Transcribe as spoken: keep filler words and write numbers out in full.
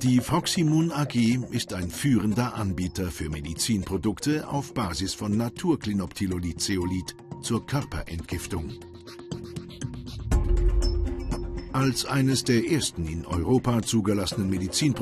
Die Froximune A G ist ein führender Anbieter für Medizinprodukte auf Basis von Naturklinoptilolid-Zeolit zur Körperentgiftung. Als eines der ersten in Europa zugelassenen Medizinprodukte